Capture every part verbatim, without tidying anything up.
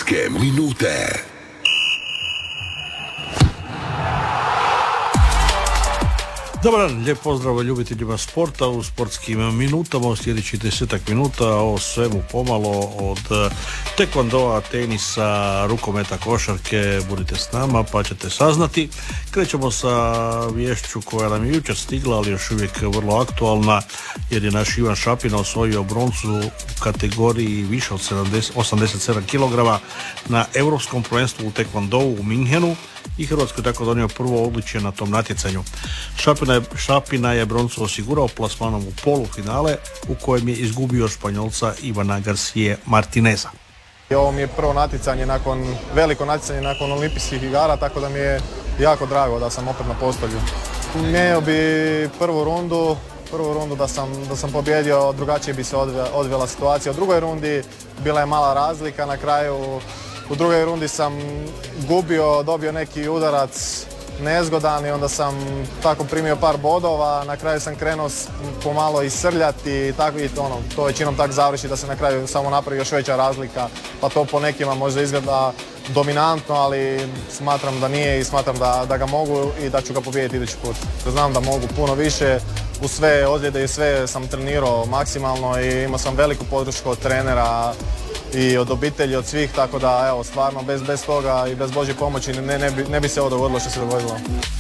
Sportske minute. Dobar dan, lijep pozdrav ljubiteljima sporta u sportskim minutama. U sljedećih desetak minuta o svemu pomalo, od tekvandoa, tenisa, rukometa, košarke. Budite s nama pa ćete saznati. Krećemo sa viješću koja nam je jučer stigla, ali još uvijek vrlo aktualna, jer je naš Ivan Šapina osvojio broncu u kategoriji više od osamdeset sedam kilograma na Europskom prvenstvu u tekvandou u Minhenu i Hrvatskoj tako donio prvo odličje na tom natjecanju. Šapina je, Šapina je broncu osigurao plasmanom u polufinale u kojem je izgubio Španjolca Ivana Garcije Martineza. Ovo mi je prvo natjecanje nakon, veliko natjecanje nakon olimpijskih igara, tako da mi je jako drago da sam opet na postolju. Mijenjao bi prvu rundu, prvu rundu da sam, da sam pobjedio, drugačije bi se odvela, odvela situacija. U drugoj rundi bila je mala razlika, na kraju u drugoj rundi sam gubio, dobio neki udarac nezgodan i onda sam tako primio par bodova, na kraju sam krenuo pomalo i srljati i tako i to, ono, to većinom tako završi da se na kraju samo napravi još veća razlika, pa to po nekima možda izgleda dominantno, ali smatram da nije i smatram da, da ga mogu i da ću ga pobijediti idući put. Znam da mogu puno više, u sve ozljede i sve sam trenirao maksimalno i imao sam veliku podršku od trenera i od obitelji, od svih, tako da evo, stvarno bez, bez toga i bez Božje pomoći ne, ne, bi, ne bi se ovo dogodilo što se dogodilo.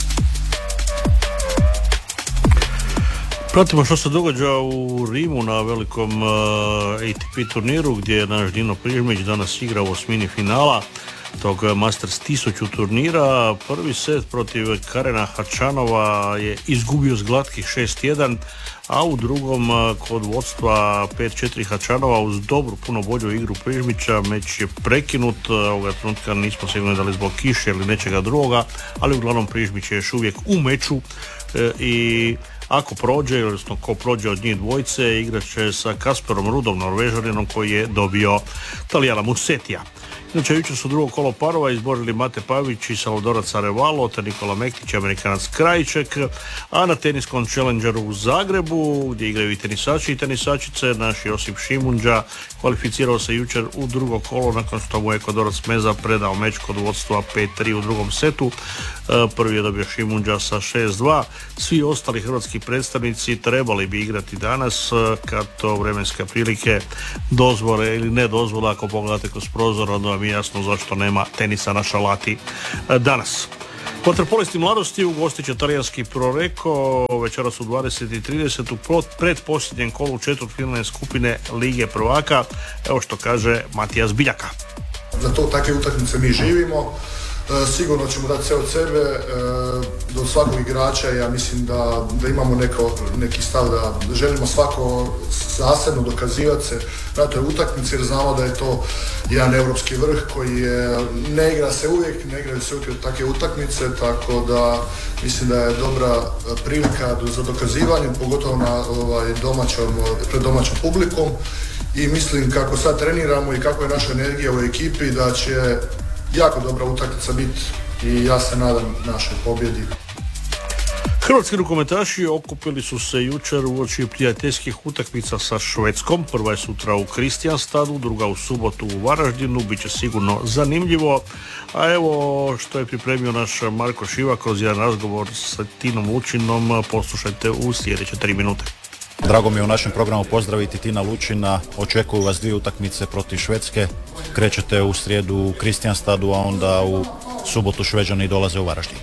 Pratimo što se događa u Rimu na velikom uh, A T P turniru gdje je naš Dino Prižmić danas igra u osmini finala tog Masters tisuću turnira. Prvi set protiv Karena Hačanova je izgubio s glatkih šest jedan, a u drugom kod vodstva pet četiri Hačanova uz dobru, puno bolju igru Prižmića meč je prekinut. Ovoga trenutka nismo sigurni da li zbog kiše ili nečega drugoga, ali uglavnom Prižmić je još uvijek u meču e, i ako prođe, odnosno ko prođe od njih dvojice, igrat će sa Kasperom Rudom, Norvežaninom, koji je dobio Talijana Musetija. Inače, jučer su drugo kolo parova izborili Mate Pavić i Salvadorac Arevalo, te Nikola Mektić i Amerikanac Krajiček, a na teniskom Challengeru u Zagrebu, gdje igraju i tenisači i tenisačice, naš Josip Šimunđa kvalificirao se jučer u drugo kolo nakon što mu je Ekvadorac Meza predao meč kod vodstva pet tri u drugom setu. Prvi je dobio Šimunđa sa šest dva. Svi ostali hrvatski predstavnici trebali bi igrati danas, kad to vremenske prilike dozvole ili ne dozvole. Ako pogledate kroz prozor, onda vam je jasno zašto nema tenisa na šalati danas. Vaterpolisti mladosti ugostit će talijanski Proreko večeras u dvadeset i trideset u predposljednjem kolu četvrtfinalne skupine Lige prvaka. Evo što kaže Matijas Biljaka. Za to takve utakmice mi živimo. E, sigurno ćemo dati sve od sebe, e, do svakog igrača. Ja mislim da, da imamo neko, neki stav da želimo svako zasebno dokazivati se na toj utakmici, jer znamo da je to jedan europski vrh koji je, ne igra se uvijek, ne igraju se uvijek takve utakmice, tako da mislim da je dobra prilika za dokazivanje, pogotovo na ovaj, domaćom, pred domaćom publikom. I mislim kako sad treniramo i kako je naša energija u ekipi, da će jako dobra utakmica biti i ja se nadam našoj pobjedi. Hrvatski rukometaši okupili su se jučer uoči prijateljskih utakmica sa Švedskom. Prva je sutra u Kristijanstadu, druga u subotu u Varaždinu. Biće sigurno zanimljivo. A evo što je pripremio naš Marko Šiva kroz jedan razgovor sa Tinom Lučinom. Poslušajte u sljedeće tri minute. Drago mi je u našem programu pozdraviti Tina Lučina. Očekuju vas dvije utakmice protiv Švedske. Krećete u srijedu u Kristijanstadu, a onda u subotu Šveđani dolaze u Varaždin.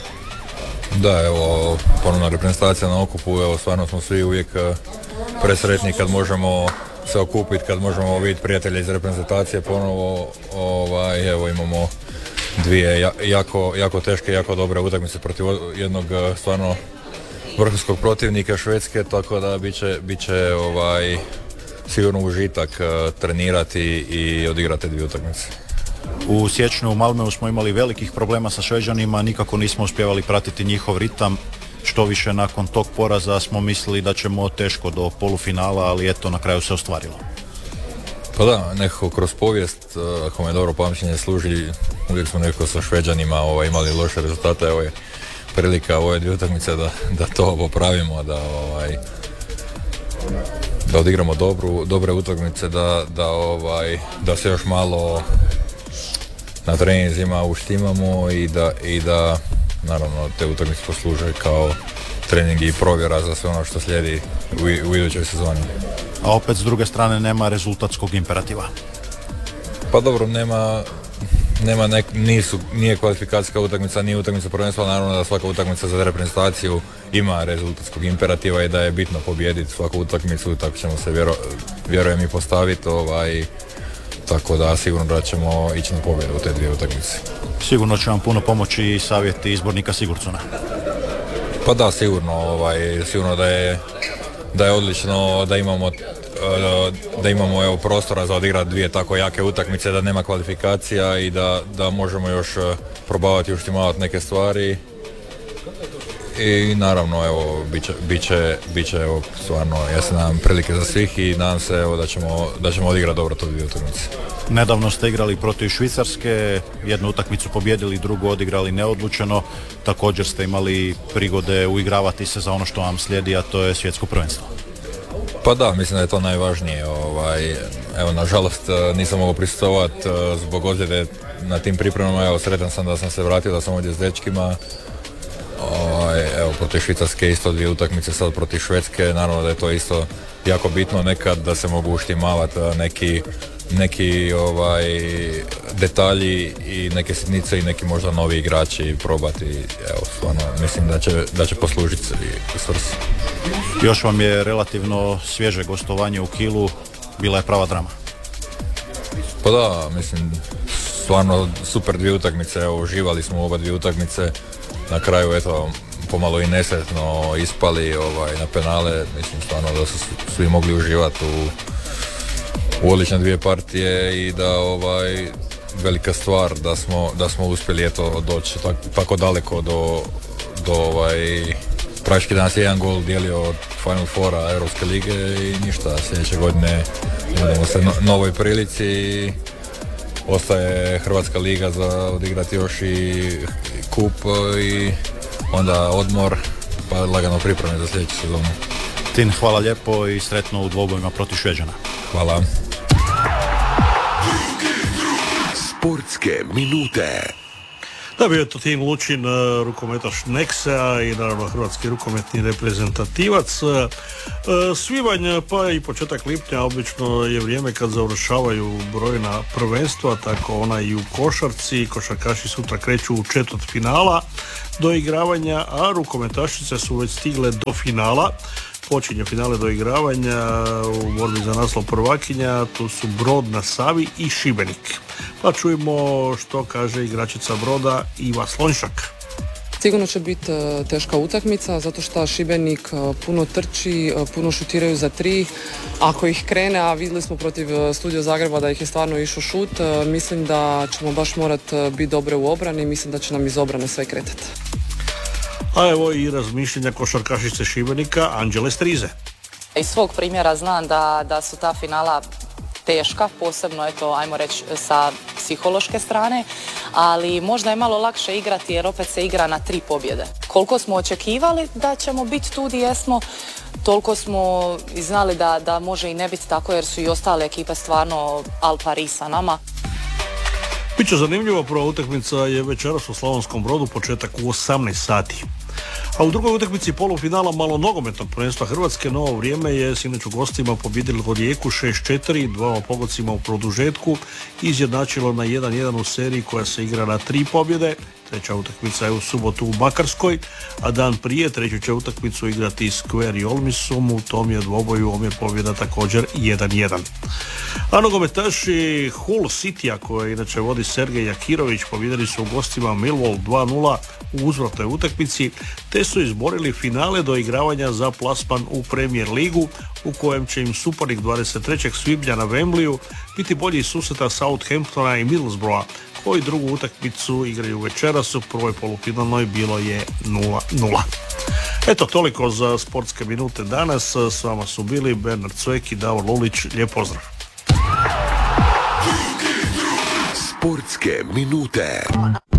Da, evo, ponovna reprezentacija na okupu, evo, stvarno smo svi uvijek presretni kad možemo se okupiti, kad možemo vidjeti prijatelje iz reprezentacije ponovo. Ovaj, evo, imamo dvije jako, jako teške, jako dobre utakmice protiv jednog stvarno vrhunskog protivnika Švedske, tako da bit će, bit će ovaj, sigurno užitak uh, trenirati i odigrati dvije utakmice. U siječnju u Malmeu smo imali velikih problema sa Šveđanima, nikako nismo uspjevali pratiti njihov ritam. Što više nakon tog poraza smo mislili da ćemo teško do polufinala, ali eto, na kraju se ostvarilo. Pa da, nekako kroz povijest, ako me dobro pamćenje služi, uvijek smo nekako sa Šveđanima ovaj, imali loše rezultate. Evo je prilika ove dvije utakmice da, da to popravimo, da, ovaj, da odigramo dobru, dobre utakmice, da, da, ovaj, da se još malo na treninzima uštimamo i da, i da naravno te utakmice posluže kao trening i provjera za sve ono što slijedi u, u idućoj sezoni. A opet s druge strane nema rezultatskog imperativa. Pa dobro, nema, nema nek, nisu, nije kvalifikacijska utakmica, nije utakmica prvenstva, naravno da svaka utakmica za reprezentaciju ima rezultatskog imperativa i da je bitno pobijediti svaku utakmicu, tako ćemo se vjero, vjerujem i postaviti, ovaj, tako da sigurno da ćemo ići na pobjedu u te dvije utakmice. Sigurno će vam puno pomoći i savjeti izbornika Sigurdsona. Pa da, sigurno, ovaj, sigurno da je, da je odlično da imamo da imamo evo, prostora za odigrati dvije tako jake utakmice, da nema kvalifikacija i da, da možemo još probavati i uštimavati neke stvari. I naravno, evo, bit će, bit će, bit će evo, stvarno, ja se nadam prilike za svih i nadam se evo, da ćemo, da ćemo odigrati dobro to dvije utakmice. Nedavno ste igrali protiv Švicarske, jednu utakmicu pobjedili, drugu odigrali neodlučeno. Također ste imali prigode uigravati se za ono što vam slijedi, a to je svjetsko prvenstvo. Pa da, mislim da je to najvažnije. Ovaj, evo, nažalost nisam mogao prisustvovati zbog ozljede na tim pripremama. Evo, sretan sam da sam se vratio, da sam ovdje s dečkima. Ovaj, evo, protiv Švicarske isto dvije utakmice, sad protiv Švedske. Naravno da je to isto jako bitno nekad da se mogu uštimavati neki, neki ovaj, detalji i neke sitnice i neki možda novi igrači probati. Evo, stvarno, mislim da će, da će poslužiti svrsi. Još vam je relativno svježe gostovanje u Kielu, bila je prava drama. Pa da, mislim, stvarno super dvije utakmice, evo, uživali smo u oba dvije utakmice, na kraju eto, pomalo i nesretno ispali ovaj, na penale, mislim stvarno da su svi mogli uživati u, u odlične dvije partije i da ovaj, velika stvar da smo, da smo uspjeli eto, doći tak, tako daleko do, do ovaj, praktički danas je jedan gol dijelio od Final Fora Europske lige i ništa, sljedeće godine idemo se no, novoj prilici i ostaje Hrvatska liga za odigrati još i kup i onda odmor pa lagano pripreme za sljedeću sezonu. Tin, hvala lijepo i sretno u dvobojima protiv Šveđana. Hvala. Sportske minute. Da, bio je to Tin Lučin, rukometaš Nexa i naravno hrvatski rukometni reprezentativac. Svibanj pa i početak lipnja obično je vrijeme kad završavaju brojna prvenstva, tako ona i u košarci. Košarkaši sutra kreću u četvrt finala do igravanja, a rukometašice su već stigle do finala. Počinje finale do igravanja u borbi za naslov prvakinja, tu su Brod na Savi i Šibenik. Pa čujemo što kaže igračica Broda Iva Slonjšak. Sigurno će biti teška utakmica zato što Šibenik puno trči, puno šutiraju za tri. Ako ih krene, a vidjeli smo protiv Studio Zagreba da ih je stvarno išao šut, mislim da ćemo baš morati biti dobre u obrani, mislim da će nam iz obrane sve kretati. A evo i razmišljenja košarkašice Šibenika Anđele Strize. Iz svog primjera znam da, da su ta finala teška, posebno eto, ajmo reći sa psihološke strane, ali možda je malo lakše igrati jer opet se igra na tri pobjede. Koliko smo očekivali da ćemo biti tu gdje jesmo, toliko smo i znali da, da može i ne biti tako jer su i ostale ekipe stvarno al pari sa nama. Biće zanimljivo, prva utakmica je večeras u Slavonskom Brodu, početak u osamnaest sati. A u drugoj utakmici polufinala malo nogometnog prvenstva Hrvatske Novo vrijeme je sinoć u gostima pobijedilo Rijeku šest četiri, dvama pogodcima u produžetku, izjednačilo na jedan jedan u seriji koja se igra na tri pobjede. Treća utakmica je u subotu u Makarskoj, a dan prije treću će utakmicu igrati Skver i Olmisum, u tom je dvoboju omjer pobjeda također jedan jedan. A nogometaši Hull Citya, koje inače vodi Sergej Jakirović, pobjedili su u gostima Millwall dva nula u uzvratnoj utakmici, te su izborili finale do igravanja za plasman u Premier ligu, u kojem će im suparnik dvadeset trećeg svibnja na Wembleyu biti bolji susreta Southamptona i Middlesbrougha, koji drugu utakmicu igraju večeras, u prvoj polufinalnoj bilo je nula nula. Eto, toliko za sportske minute danas. S vama su bili Bernard Cvek i Davor Lulić. Lijep pozdrav. Sportske minute.